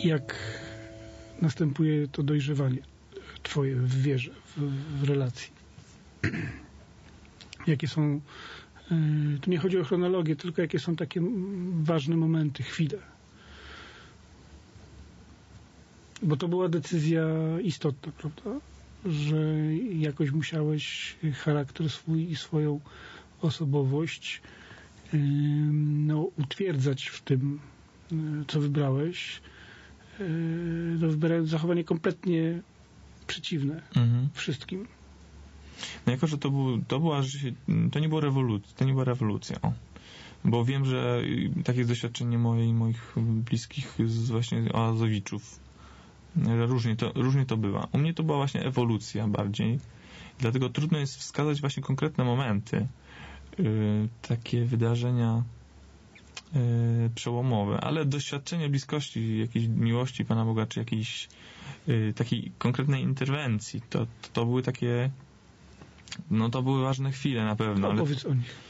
Jak następuje to dojrzewanie twoje w wierze, w relacji? Jakie są, tu nie chodzi o chronologię, tylko jakie są takie ważne momenty, chwile? Bo to była decyzja istotna, prawda? Że jakoś musiałeś charakter swój i swoją osobowość utwierdzać w tym, co wybrałeś. Wybrałem zachowanie kompletnie przeciwne wszystkim. No jako, że to nie była rewolucja. Bo wiem, że takie doświadczenie moje i moich bliskich właśnie Oazowiczów, różnie to bywa. U mnie to była właśnie ewolucja bardziej. Dlatego trudno jest wskazać właśnie konkretne momenty, takie wydarzenia przełomowe, ale doświadczenie bliskości, jakiejś miłości Pana Boga, czy jakiejś takiej konkretnej interwencji, to były takie, to były ważne chwile na pewno. Opowiedz o nich.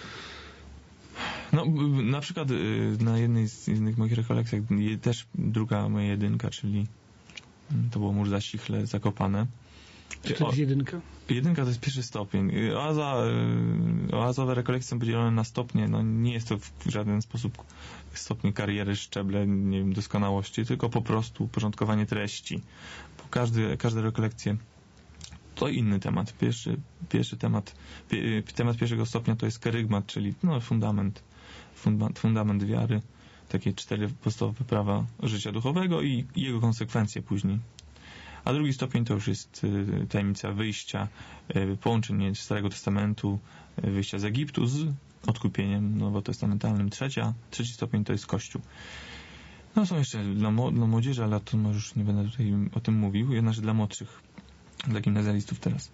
Na przykład na jednej z innych moich rekolekcjach też druga moja jedynka, czyli to było Mórz Zasichle, Zakopane. Czy to jest jedynka? Jedynka to jest pierwszy stopień. Oazowe rekolekcje są podzielone na stopnie. Nie jest to w żaden sposób stopnie kariery, szczeble, nie wiem, doskonałości, tylko po prostu porządkowanie treści. Bo każde rekolekcje to inny temat. Pierwszy temat pierwszego stopnia to jest kerygmat, czyli fundament wiary, takie 4 podstawowe prawa życia duchowego i jego konsekwencje później. A drugi stopień to już jest tajemnica wyjścia, połączenie Starego Testamentu, wyjścia z Egiptu z odkupieniem nowotestamentalnym. Trzeci stopień to jest Kościół. Są jeszcze dla młodzieży, ale to może już nie będę tutaj o tym mówił, jednakże dla młodszych, dla gimnazjalistów teraz.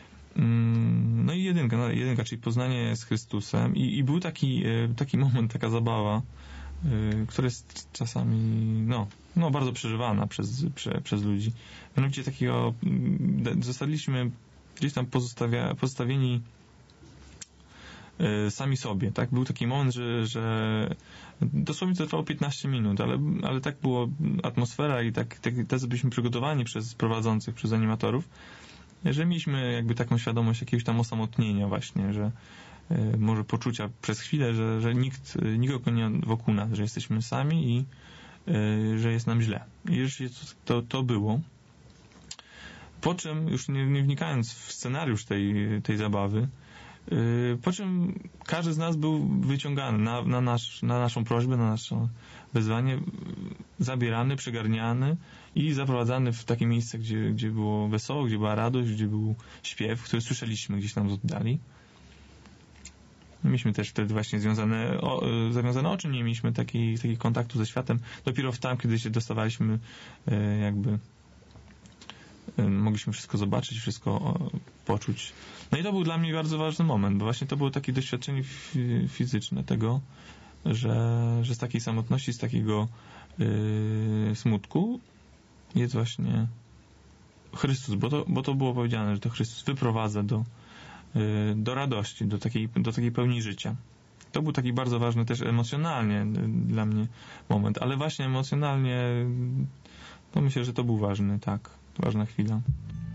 I jedynka, czyli poznanie z Chrystusem. I był taki moment, taka zabawa, która jest czasami bardzo przeżywana przez ludzi. Mianowicie takiego zostaliśmy gdzieś tam pozostawieni sami sobie, tak? Był taki moment, że dosłownie to trwało 15 minut, ale tak było atmosfera i tacy byliśmy przygotowani przez prowadzących, przez animatorów, że mieliśmy jakby taką świadomość jakiegoś tam osamotnienia właśnie, że może poczucia przez chwilę, że nikogo nie wokół nas, że jesteśmy sami i że jest nam źle. I już to było. Po czym, już nie wnikając w scenariusz tej zabawy, po czym każdy z nas był wyciągany na naszą prośbę, na nasze wezwanie, zabierany, przygarniany i zaprowadzany w takie miejsce, gdzie było wesoło, gdzie była radość, gdzie był śpiew, który słyszeliśmy gdzieś tam z oddali. Mieliśmy też wtedy właśnie zawiązane oczy, nie mieliśmy takiego kontaktu ze światem. Dopiero tam, kiedy się dostawaliśmy, mogliśmy wszystko zobaczyć, wszystko poczuć. I to był dla mnie bardzo ważny moment, bo właśnie to było takie doświadczenie fizyczne tego, że z takiej samotności, z takiego smutku jest właśnie Chrystus, bo to było powiedziane, że to Chrystus wyprowadza do radości, do takiej pełni życia. To był taki bardzo ważny też emocjonalnie dla mnie moment, ale właśnie emocjonalnie to myślę, że to był ważna chwila.